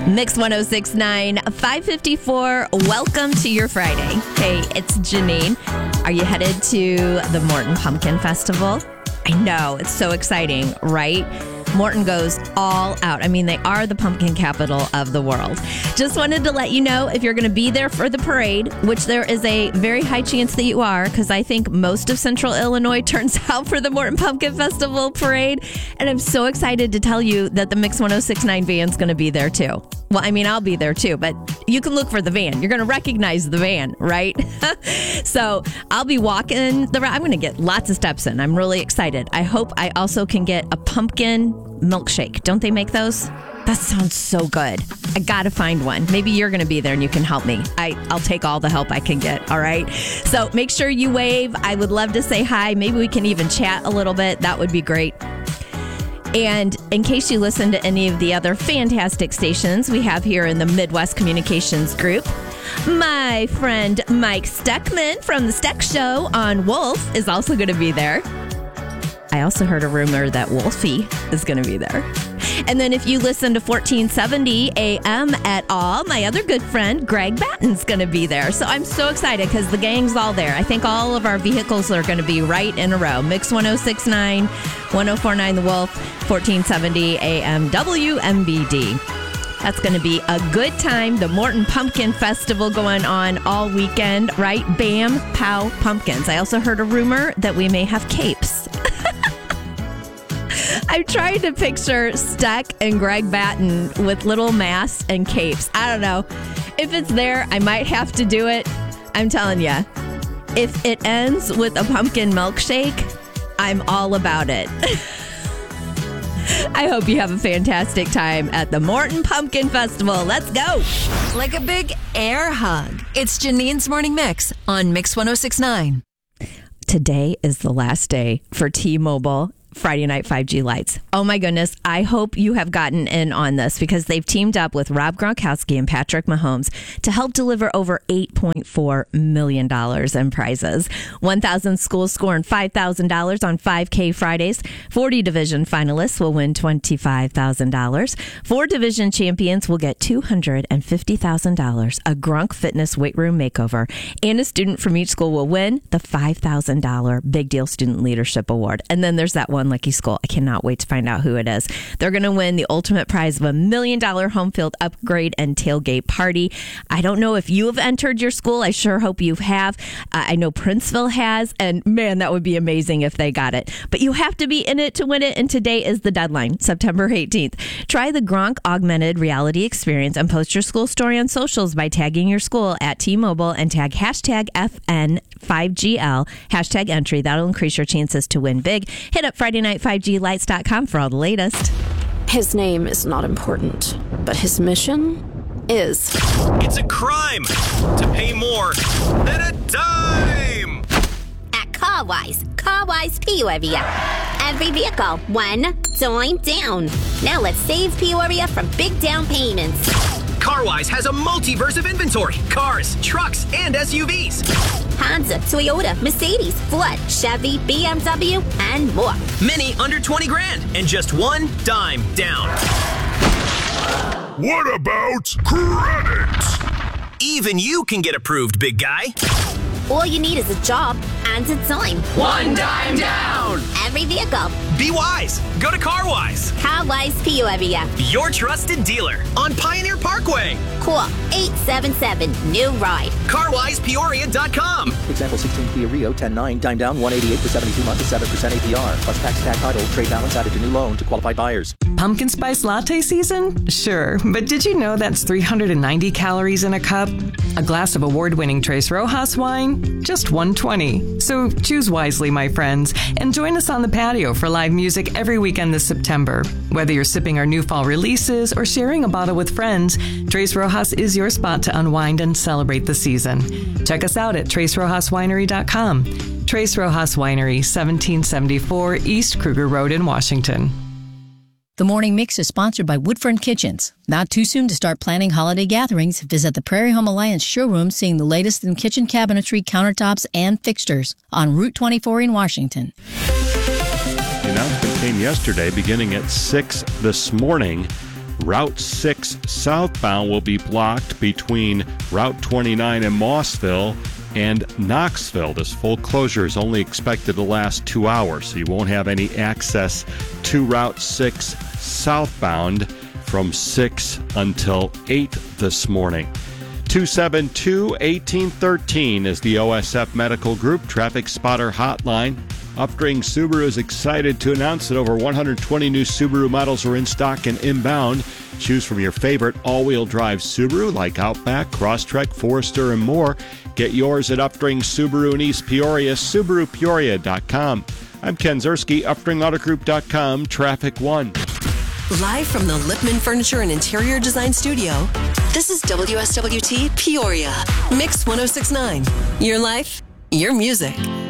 Mix 106.9, 5:54. Welcome to your Friday. Hey, it's Janine. Are you headed to the Morton Pumpkin Festival? I know, it's so exciting, right? Morton goes all out. I mean, they are the pumpkin capital of the world. Just wanted to let you know if you're going to be there for the parade, which there is a very high chance that you are, because I think most of Central Illinois turns out for the Morton Pumpkin Festival parade. And I'm so excited to tell you that the Mix 106.9 van's going to be there too. Well, I mean, I'll be there too, but you can look for the van. You're going to recognize the van, right? So I'll be walking the route. I'm going to get lots of steps in. I'm really excited. I hope I also can get a pumpkin milkshake. Don't they make those? That sounds so good. I got to find one. Maybe you're going to be there and you can help me. I'll take all the help I can get, all right? So make sure you wave. I would love to say hi. Maybe we can even chat a little bit. That would be great. And in case you listen to any of the other fantastic stations we have here in the Midwest Communications Group, my friend Mike Steckman from The Steck Show on Wolf is also going to be there. I also heard a rumor that Wolfie is going to be there. And then if you listen to 1470 AM at all, my other good friend, Greg Batten's going to be there. So I'm so excited because the gang's all there. I think all of our vehicles are going to be right in a row. Mix 106.9, 104.9 The Wolf, 1470 AM WMBD. That's going to be a good time. The Morton Pumpkin Festival going on all weekend, right? Bam, pow, pumpkins. I also heard a rumor that we may have capes. I'm trying to picture Steck and Greg Batten with little masks and capes. I don't know. If it's there, I might have to do it. I'm telling you. If it ends with a pumpkin milkshake, I'm all about it. I hope you have a fantastic time at the Morton Pumpkin Festival. Let's go. Like a big air hug. It's Janine's Morning Mix on Mix 106.9. Today is the last day for T-Mobile Friday Night 5G Lights. Oh my goodness. I hope you have gotten in on this because they've teamed up with Rob Gronkowski and Patrick Mahomes to help deliver over $8.4 million in prizes. 1,000 schools scoring $5,000 on 5K Fridays. 40 division finalists will win $25,000. 4 division champions will get $250,000, a Gronk Fitness weight room makeover, and a student from each school will win the $5,000 Big Deal Student Leadership Award. And then there's that one lucky school. I cannot wait to find out who it is. They're going to win the ultimate prize of $1 million home field upgrade and tailgate party. I don't know if you have entered your school. I sure hope you have. I know Princeville has, and man, that would be amazing if they got it. But you have to be in it to win it, and today is the deadline, September 18th. Try the Gronk augmented reality experience and post your school story on socials by tagging your school at T-Mobile and tag hashtag FN5GL, hashtag entry. That'll increase your chances to win big. Hit up FridayNight5GLights.com for all the latest. His name is not important, but his mission is. It's a crime to pay more than a dime. At CarWise Peoria. Every vehicle, one dime down. Now let's save Peoria from big down payments. CarWise has a multiverse of inventory. Cars, trucks, and SUVs. Honda, Toyota, Mercedes, Ford, Chevy, BMW, and more. Many under 20 grand and just one dime down. What about credit? Even you can get approved, big guy. All you need is a job and a dime. One dime down. Every vehicle. Be wise. Go to CarWise. CarWise Peoria. Your trusted dealer on Pioneer Parkway. Call 877-NEW-RIDE. CarWisePeoria.com. Example 16 Kia Rio 10.9, dime down 188 for 72 months at 7% APR. Plus tax title, trade balance added to new loan to qualified buyers. Pumpkin spice latte season? Sure, but did you know that's 390 calories in a cup? A glass of award-winning Tres Rojas wine? Just 120. So choose wisely, my friends, and join us on the patio for live music every weekend this September. Whether you're sipping our new fall releases or sharing a bottle with friends, Tres Rojas is your spot to unwind and celebrate the season. Check us out at TresRojasWinery.com. Tres Rojas Winery, 1774 East Kruger Road in Washington. The Morning Mix is sponsored by Woodfront Kitchens. Not too soon to start planning holiday gatherings. Visit the Prairie Home Alliance showroom, seeing the latest in kitchen cabinetry, countertops, and fixtures on Route 24 in Washington. The announcement came yesterday, beginning at 6 this morning. Route 6 southbound will be blocked between Route 29 and Mossville and Knoxville. This full closure is only expected to last 2 hours, so you won't have any access to Route 6 southbound from 6 until 8 this morning. 272-1813 is the OSF Medical Group Traffic Spotter Hotline. Upstream Subaru is excited to announce that over 120 new Subaru models are in stock and inbound. Choose from your favorite all-wheel drive Subaru like Outback, Crosstrek, Forester, and more. Get yours at Upstream Subaru in East Peoria, SubaruPeoria.com. I'm Ken Zerski, UpstreamAutoGroup.com, Traffic 1. Live from the Lippman Furniture and Interior Design Studio, this is WSWT Peoria, Mix 106.9. Your life, your music.